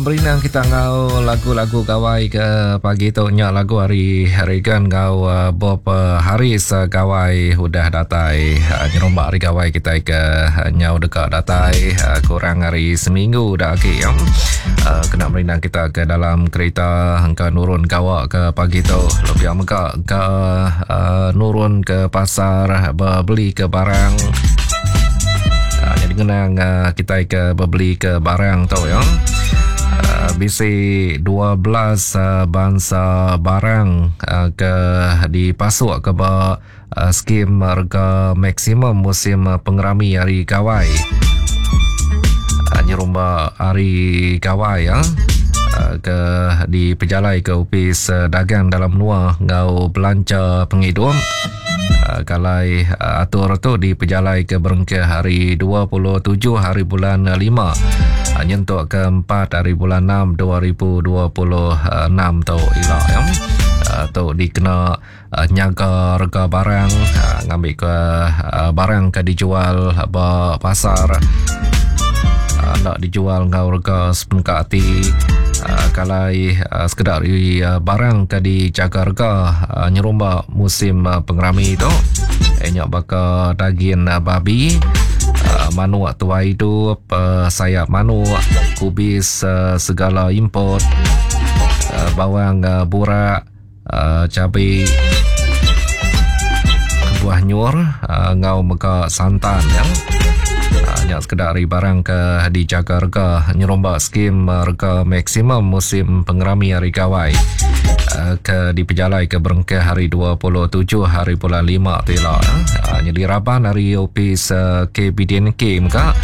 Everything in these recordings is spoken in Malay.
berinang kita ngau lagu-lagu kawai ke pagi tu nyak lagu hari kan ngau Bob Haris kawai udah datai nyerombak hari kawai kita ke nyau dekat datai kurang hari seminggu dah ke yang kena berinang kita ke dalam kereta ke nurun kawak ke pagi tu lebih amaka ke nurun ke pasar beli ke barang. Jadi kenang kita ke beli ke barang tu ya. Bisi 12 bangsa barang ke dipasuk ke skim harga maksimum musim pengerami hari kawai. Nyerumba hari kawai ya. Ke di pejalai ke opis dagang dalam nua ngau belanja penghidup. Kalai atur tu di pejalai ke berengke hari 27 hari bulan 5 nyentuk ke 4 hari bulan 6 2026 tu ilah yang tu dikena nyaga harga barang ngambil ke barang ke dijual pasar nak dijual ngau harga sepenka hati kalai sekedar barang ke dijaga harga nyerumba musim pengerami tu enyak baka daging babi manuk tua hidup sayap manuk kubis segala import bawang burak cabai buah nyur ngau meka santan yang hanya sekedar barang ke dijaga harga nyerombak skim harga maksimum musim pengerami hari kawai ke di pejalai ke berengke hari 27 hari bulan 5 tu lah jadi raban hari opis KPDNK maka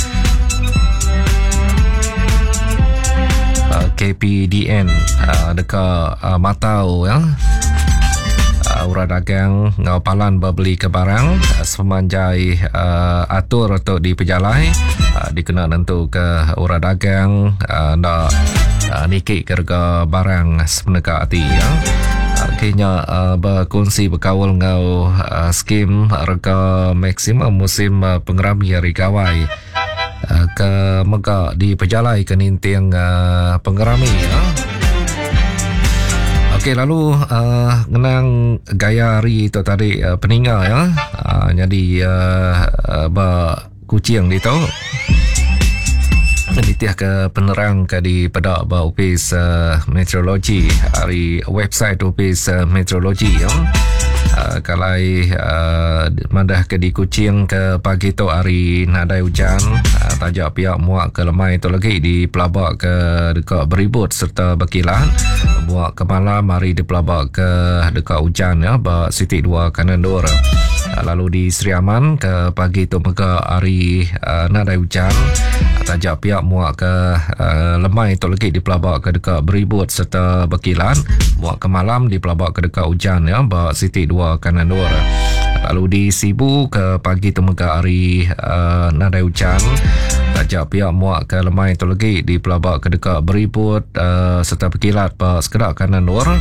KPDN dekat Matau ya. Urang dagang ngau palan berbeli ke barang semanjai atur untuk di pejalai dikena nentu ke urang dagang nak nikik harga barang sepeneka hati ya. Akhirnya berkongsi berkawal ngau skim harga maksimum musim pengerami hari kawai ke mega di pejalai ke ninting pengerami ya. Okey, lalu ngenang gaya hari tu tadi peninggal ya. Jadi kucing di tu ditih ke penerang ke di pedak opis meteorologi hari website opis meteorologi ya. Kalai madah ke di kucing ke pagi tu hari nadai hujan tajak pihak muak ke lemai tu lagi di pelabak ke dekat beribut serta berkilat muak ke malam hari di pelabak ke dekat hujan ya bak Siti 2 kanan dor. Lalu di Seri Aman ke pagi tu mega hari nadai hujan tajak pihak muak ke lemai tu lagi di pelabak ke dekat beribut serta berkilat muak ke malam di pelabak ke dekat hujan ya bak Siti 2 kanan dor. Lalu di Sibu ke pagi tu mega hari nadai hujan tajak pihak muak ke lemai tu lagi di pelabak ke dekat beribut serta berkilat bak sekedak kanan dor.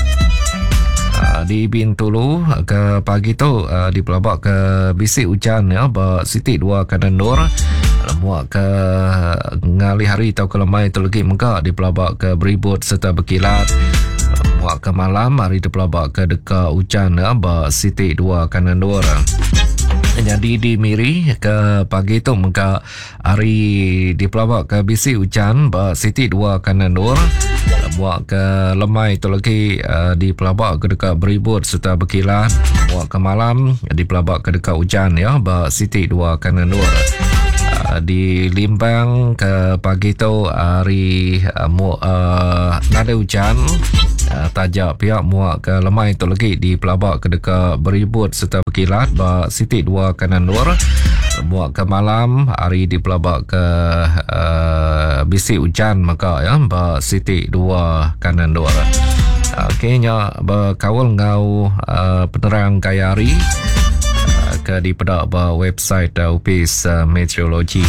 Di Bintulu ke pagi tu di pelabak ke bisik hujan ya bak Siti 2 kanan dor. Muak ke ngali hari tau ke lemai tu lagi mega di pelabak ke beribut serta berkilat muak ke malam hari di pelabak ke dekat hujan ya bak Siti 2 kanan dor. Jadi di Miri ke pagi tu mega hari di pelabak ke bisik hujan bak Siti 2 kanan dor. Muak ke lemai tu lagi di pelabak ke dekat beribut serta berkilat muak ke malam di pelabak ke dekat hujan ya bak Siti 2 kanan dor. Di Limbang ke pagi tu hari nadai hujan tajak pihak muak ke lemai tu lagi di pelabak ke dekat beribut serta berkilat bak Siti 2 kanan dor. Muak ke malam hari di pelabak ke bisik hujan maka ya bak Siti 2 kanan dor. Okeynya berkawal ngau penerang gaya hari ke di pedak website opis meteorologi.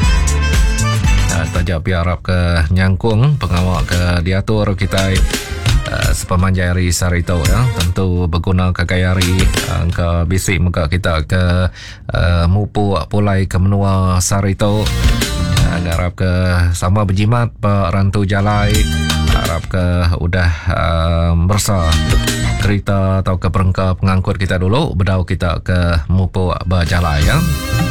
Tajak pihak harap ke nyangkung pengawal ke diatur kita sepemanjang hari sarito ya tentu berguna ke gaya hari ke bisik muka kita ke mupu pulai ke menua sarito Dan harap ke sama berjimat rantau jalai. Harap ke udah bersa kereta atau ke perengka pengangkut kita dulu. Bedau kita ke mupu berjalai ya.